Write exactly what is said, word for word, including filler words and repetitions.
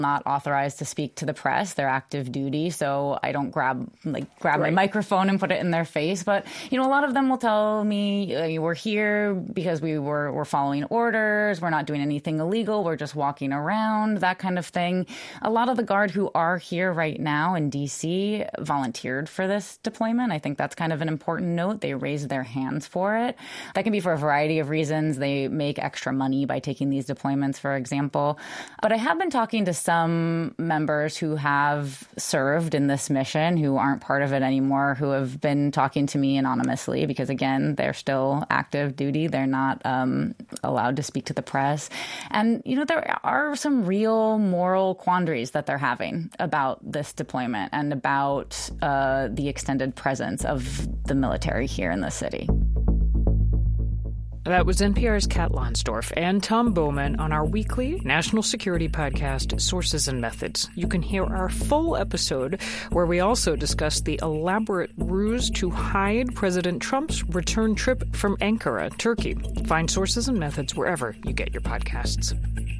not authorized to speak to the press. They're active duty, so I don't grab like grab right. my microphone and put it in their face. But, you know, a lot of them will tell me, we're here because we were we're following orders. We're not doing anything illegal. We're just walking around, that kind of thing. A lot of the Guard who are here right now in D C volunteered for this deployment. I think that's kind of an important note. They raised their hands for it. That can be for a variety of reasons. They make extra money by taking these deployments, for example. But I have been talking to some members who have served in this mission, who aren't part of it anymore, who have been talking to me anonymously because, again, they're still active duty. They're not um, allowed to speak to the press. And, you know, there are some real moral quandaries that they're having about this deployment and about uh, the extended presence of the military here in the city. That was N P R's Kat Lonsdorf and Tom Bowman on our weekly national security podcast, Sources and Methods. You can hear our full episode where we also discuss the elaborate ruse to hide President Trump's return trip from Ankara, Turkey. Find Sources and Methods wherever you get your podcasts.